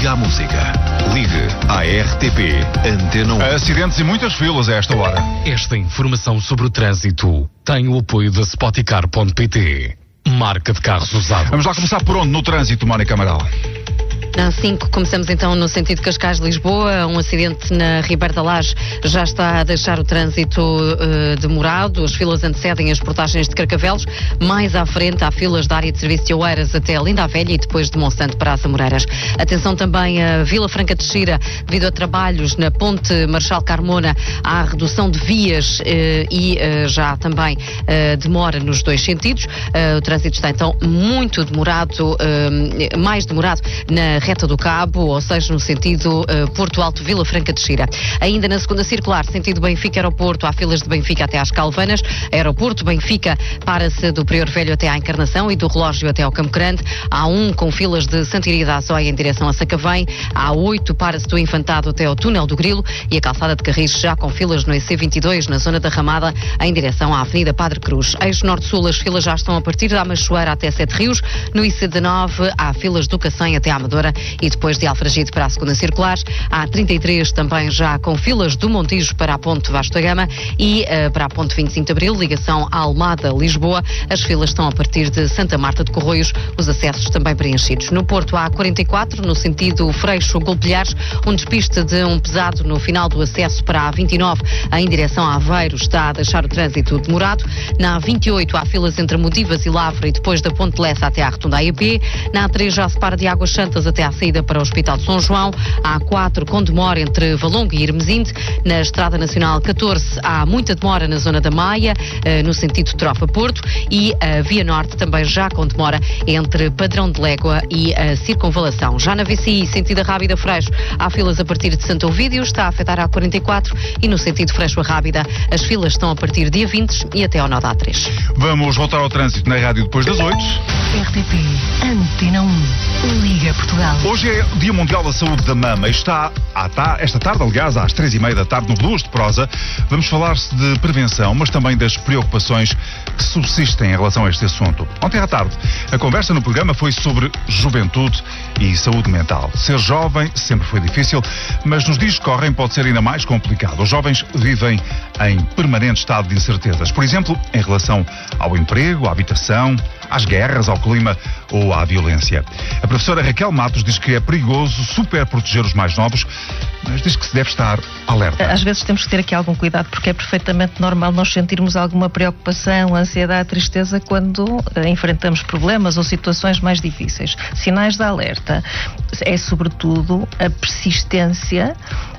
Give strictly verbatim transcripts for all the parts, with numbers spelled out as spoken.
Liga à música. Ligue à R T P Antena um. Acidentes e muitas filas a esta hora. Esta informação sobre o trânsito tem o apoio da Spoticar ponto pt. Marca de carros usados. Vamos lá começar por onde no trânsito, Mónica Amaral? Na cinco, começamos então no sentido Cascais-Lisboa. Um acidente na Ribeira da Laje já está a deixar o trânsito uh, demorado. As filas antecedem as portagens de Carcavelos. Mais à frente há filas da área de serviço de Oeiras até a Linda a Velha e depois de Monsanto para as Amoreiras. Atenção também a Vila Franca de Xira, devido a trabalhos na Ponte Marechal Carmona, há redução de vias uh, e uh, já também uh, demora nos dois sentidos. Uh, o trânsito está então muito demorado, uh, mais demorado na Reta do Cabo, ou seja, no sentido uh, Porto Alto, Vila Franca de Xira. Ainda na segunda circular, sentido Benfica-Aeroporto, há filas de Benfica até às Calvanas. Aeroporto, Benfica, para-se do Prior Velho até à Encarnação e do Relógio até ao Campo Grande. Há um com filas de Santiria da Azóia em direção a Sacavém. Há oito, para-se do Infantado até ao Túnel do Grilo. E a calçada de Carris já com filas no E C vinte e dois, na zona da Ramada, em direção à Avenida Padre Cruz. Eixo Norte-Sul, as filas já estão a partir da Machoeira até Sete Rios. No I C dezenove, há filas do Cacém até à Amadora. E depois de Alfragide para a segunda circular, há trinta e três também já com filas do Montijo para a Ponte Vasco da Gama e uh, para a Ponte vinte e cinco de Abril, ligação à Almada-Lisboa. As filas estão a partir de Santa Marta de Corroios, os acessos também preenchidos. No Porto há quarenta e quatro, no sentido Freixo-Golpilhares, um despiste de um pesado no final do acesso para a vinte e nove em direção a Aveiro está a deixar o trânsito demorado. Na vinte e oito há filas entre Modivas e Lavra e depois da Ponte Lessa até à Rotunda A E P. Na A três já se para de Águas Santas até à saída para o Hospital de São João. Há quatro com demora entre Valongo e Hermesinde. Na Estrada Nacional catorze há muita demora na zona da Maia, no sentido Trofa-Porto, e a Via Norte também já com demora entre Padrão de Légua e a Circunvalação. Já na V C I, sentido Rábida Freixo, há filas a partir de Santo Ovídio, está a afetar a quarenta e quatro, e no sentido Freixo a Rábida as filas estão a partir de A vinte e até ao nó da A três. Vamos voltar ao trânsito na rádio depois das oito. R T P Antena um. Liga Portugal. Hoje é o Dia Mundial da Saúde da Mama e está, esta tarde, aliás, às três e meia da tarde, no Blues de Prosa, vamos falar-se de prevenção, mas também das preocupações que subsistem em relação a este assunto. Ontem à tarde, a conversa no programa foi sobre juventude e saúde mental. Ser jovem sempre foi difícil, mas nos dias que correm pode ser ainda mais complicado. Os jovens vivem em permanente estado de incertezas. Por exemplo, em relação ao emprego, à habitação, às guerras, ao clima ou à violência. A professora Raquel Matos diz que é perigoso super proteger os mais novos, mas diz que se deve estar alerta. Às vezes temos que ter aqui algum cuidado, porque é perfeitamente normal nós sentirmos alguma preocupação, ansiedade, tristeza quando uh, enfrentamos problemas ou situações mais difíceis. Sinais de alerta é sobretudo a persistência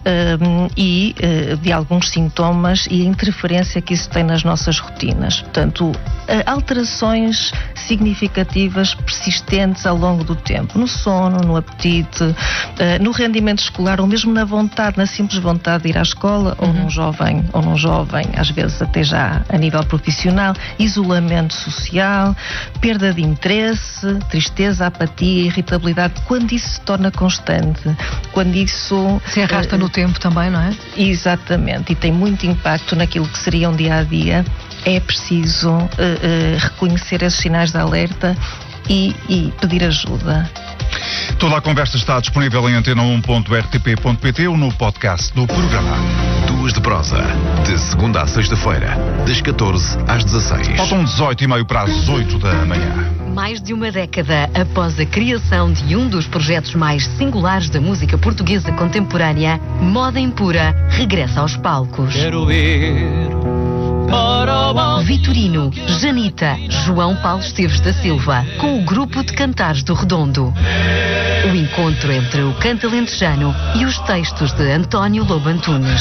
uh, e uh, de alguns sintomas e a interferência que isso tem nas nossas rotinas. Portanto, uh, alterações significativas, persistentes ao longo do tempo, no sono, no apetite, uh, no rendimento escolar ou mesmo na vontade, na simples vontade de ir à escola, uhum. ou num jovem, ou num jovem, às vezes até já a nível profissional, isolamento social, perda de interesse, tristeza, apatia, irritabilidade, quando isso se torna constante, quando isso se arrasta uh, no tempo também, não é? Exatamente, e tem muito impacto naquilo que seria um dia-a-dia. É preciso uh, uh, reconhecer esses sinais de alerta e, e pedir ajuda. Toda a conversa está disponível em antena um ponto r t p ponto p t ou no podcast do programa. Duas de Prosa, de segunda à sexta-feira, das catorze às dezasseis. Faltam dezoito e meio para as oito da manhã. Mais de uma década após a criação de um dos projetos mais singulares da música portuguesa contemporânea, Moda Impura regressa aos palcos. Quero ver... Vitorino, Janita, João Paulo Esteves da Silva, com o grupo de cantares do Redondo. O encontro entre o canto alentejano e os textos de António Lobo Antunes.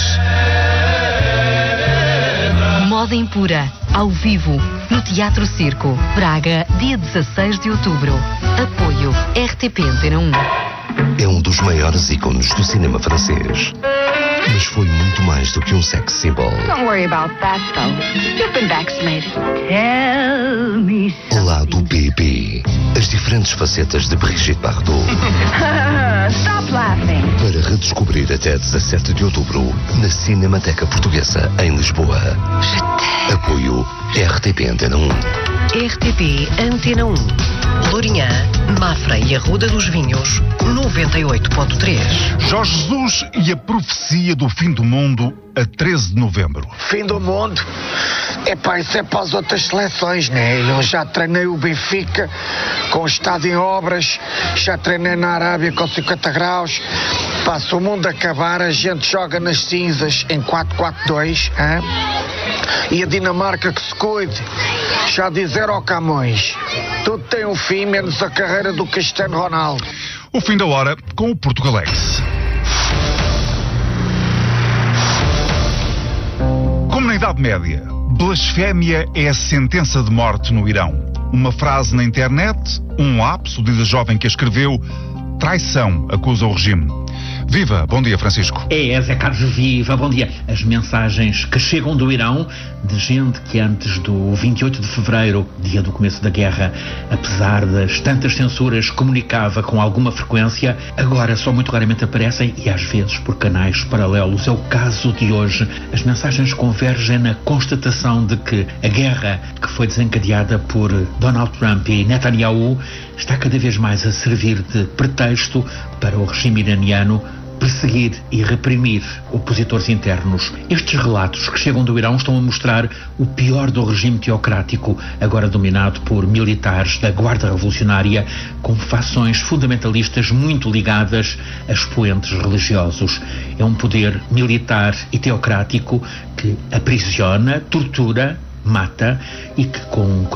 Moda Impura, ao vivo, no Teatro Circo, Braga, dia dezasseis de outubro. Apoio R T P Antena um. É um dos maiores ícones do cinema francês. Mas foi muito mais do que um sex symbol. Don't worry about that, though. You've been vaccinated. Tell me Ao lado B B, as diferentes facetas de Brigitte Bardot. Stop laughing. Para redescobrir até dezassete de outubro, na Cinemateca Portuguesa, em Lisboa. Apoio R T P Antena um. R T P Antena um. Lourinhã, Mafra e Arruda dos Vinhos, noventa e oito ponto três. Jorge Jesus e a profecia do fim do mundo a treze de novembro. Fim do mundo? Epá, isso é para as outras seleções, né? Eu já treinei o Benfica com o estádio em obras, já treinei na Arábia com cinquenta graus. Pá, se o mundo acabar, a gente joga nas cinzas em quatro quatro dois, hein? E a Dinamarca que se cuide. Já dizer ao Camões, tudo tem um fim, menos a carreira do Cristiano Ronaldo. O fim da hora com o Portugalex. Como na Idade Média, blasfémia é a sentença de morte no Irão. Uma frase na internet, um lapso, diz a jovem que a escreveu, traição, acusa o regime. Viva, bom dia, Francisco. É, Zé Carlos, viva, bom dia. As mensagens que chegam do Irão, de gente que antes do vinte e oito de fevereiro, dia do começo da guerra, apesar das tantas censuras, comunicava com alguma frequência, agora só muito raramente aparecem e às vezes por canais paralelos. É o caso de hoje. As mensagens convergem na constatação de que a guerra que foi desencadeada por Donald Trump e Netanyahu está cada vez mais a servir de pretexto para o regime iraniano perseguir e reprimir opositores internos. Estes relatos que chegam do Irão estão a mostrar o pior do regime teocrático, agora dominado por militares da Guarda Revolucionária, com fações fundamentalistas muito ligadas a expoentes religiosos. É um poder militar e teocrático que aprisiona, tortura, mata e que com